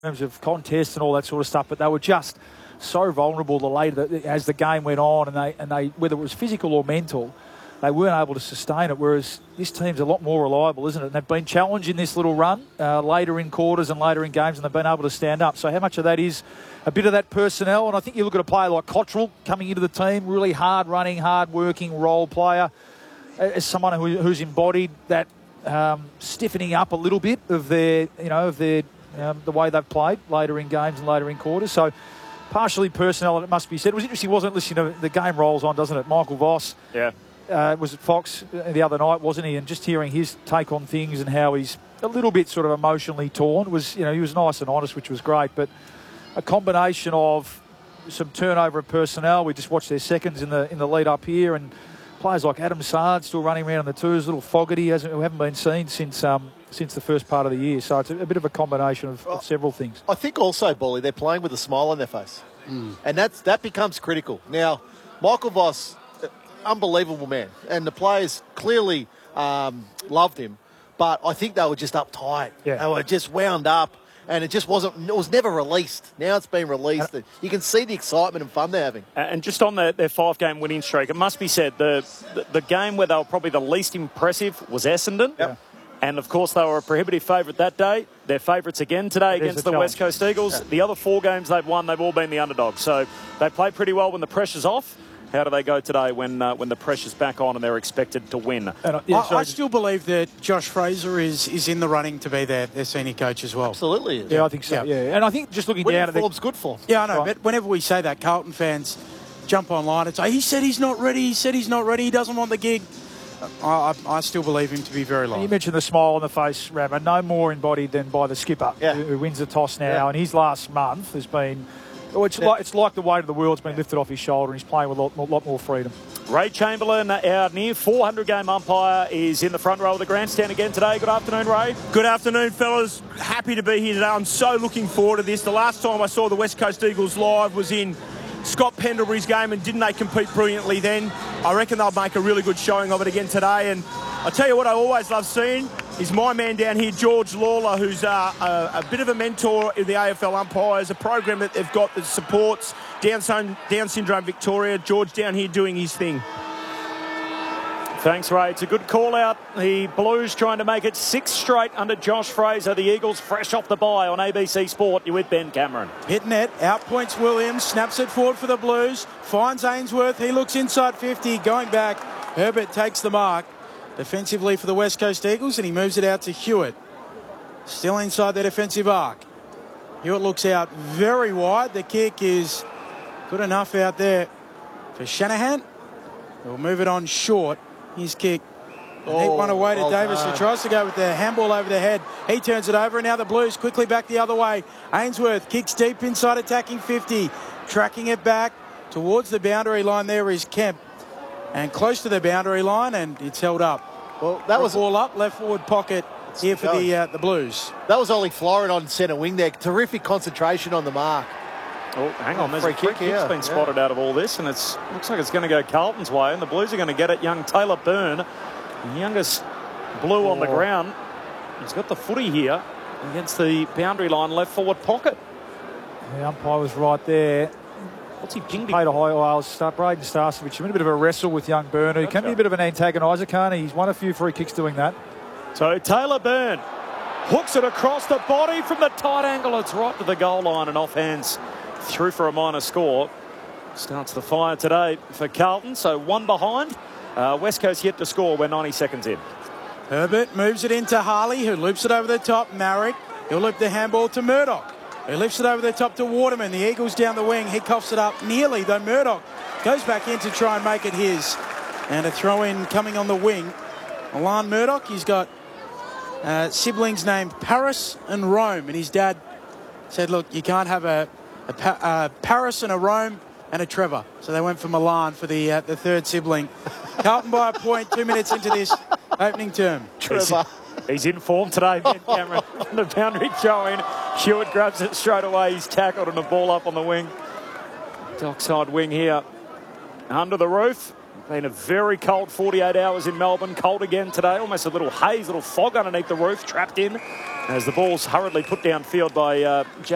terms of contests and all that sort of stuff, but they were just so vulnerable the later as the game went on, and they whether it was physical or mental, they weren't able to sustain it. Whereas this team's a lot more reliable, isn't it? And they've been challenged in this little run later in quarters and later in games, and they've been able to stand up. So how much of that is a bit of that personnel? And I think you look at a player like Cottrell coming into the team, really hard running, hard working role player, as someone who's embodied that stiffening up a little bit of their the way they've played later in games and later in quarters. So partially personnel, and it must be said. It was interesting, wasn't it? Listening to the game rolls on, doesn't it? Michael Voss was at Fox the other night, wasn't he? And just hearing his take on things and how he's a little bit sort of emotionally torn was, he was nice and honest, which was great. But a combination of some turnover of personnel. We just watched their seconds in the lead up here, and players like Adam Sard still running around on the twos, a little Fogarty, who haven't been seen since the first part of the year. So it's a bit of a combination of several things. I think also, Bully, they're playing with a smile on their face. And that becomes critical. Now, Michael Voss, unbelievable man. And the players clearly loved him. But I think they were just uptight. Yeah. They were just wound up. And it was never released. Now it's been released. You can see the excitement and fun they're having. And just on their 5-game winning streak, it must be said, the game where they were probably the least impressive was Essendon. Yep. And, of course, they were a prohibitive favourite that day. They're favourites again today against the West Coast Eagles. Yeah. The other 4 games they've won, they've all been the underdogs. So they play pretty well when the pressure's off. How do they go today when the pressure's back on and they're expected to win? I still believe that Josh Fraser is in the running to be their senior coach as well. Absolutely. Yeah, I think so. Yeah. And I think just looking down at form's good for. Yeah, I know. Right. But whenever we say that, Carlton fans jump online and say, he said he's not ready. He said he's not ready. He doesn't want the gig. I still believe him to be very low. You mentioned the smile on the face, Rammer. No more embodied than by the skipper, who wins the toss now. Yeah. And his last month has been... It's like the weight of the world's been lifted off his shoulder, and he's playing with a lot more freedom. Ray Chamberlain, our near 400-game umpire, is in the front row of the grandstand again today. Good afternoon, Ray. Good afternoon, fellas. Happy to be here today. I'm so looking forward to this. The last time I saw the West Coast Eagles live was in Scott Pendlebury's game, and didn't they compete brilliantly then? I reckon they'll make a really good showing of it again today. And I tell you what I always love seeing is my man down here, George Lawler, who's a bit of a mentor in the AFL umpires, a program that they've got that supports Down Syndrome Victoria. George down here doing his thing. Thanks, Ray. It's a good call-out. The Blues trying to make it 6 straight under Josh Fraser. The Eagles fresh off the bye on ABC Sport. You're with Ben Cameron. Hitting it. Outpoints Williams. Snaps it forward for the Blues. Finds Ainsworth. He looks inside 50. Going back. Herbert takes the mark defensively for the West Coast Eagles, and he moves it out to Hewitt. Still inside the defensive arc. Hewitt looks out very wide. The kick is good enough out there for Shanahan. He'll move it on short. His kick. Neat one away to Davis, who tries to go with the handball over the head. He turns it over, and now the Blues quickly back the other way. Ainsworth kicks deep inside, attacking 50. Tracking it back towards the boundary line there is Kemp. And close to the boundary line, and it's held up. Well, that was all up, left forward pocket here for the Blues. That was Ollie Florin on centre wing there. Terrific concentration on the mark. Oh, hang on, there's a free kick's been spotted out of all this, and it looks like it's going to go Carlton's way, and the Blues are going to get it. Young Taylor Byrne, the youngest Blue on the ground. He's got the footy here against the boundary line left forward pocket. The umpire was right there. What's he pinged? Paid a high Braden Starcevich. In a bit of a wrestle with young Byrne, who can be a bit of an antagoniser, can't he? He's won a few free kicks doing that. So Taylor Byrne hooks it across the body from the tight angle. It's right to the goal line and off hands. Through for a minor score. Starts the fire today for Carlton. So 1 behind. West Coast yet to score. We're 90 seconds in. Herbert moves it into Harley, who loops it over the top. Marrick, he'll loop the handball to Murdoch, who lifts it over the top to Waterman. The Eagles down the wing. He coughs it up nearly, though Murdoch goes back in to try and make it his. And a throw-in coming on the wing. Milan Murdoch, he's got siblings named Paris and Rome. And his dad said, look, you can't have a Paris and a Rome and a Trevor. So they went for Milan for the third sibling. Carlton by a point, 2 minutes into this opening term. Trevor. He's in form today, Ben Cameron. The boundary throw in. Hewitt grabs it straight away. He's tackled and a ball up on the wing. Dockside wing here. Under the roof. Been a very cold 48 hours in Melbourne. Cold again today. Almost a little haze, little fog underneath the roof. Trapped in as the ball's hurriedly put downfield by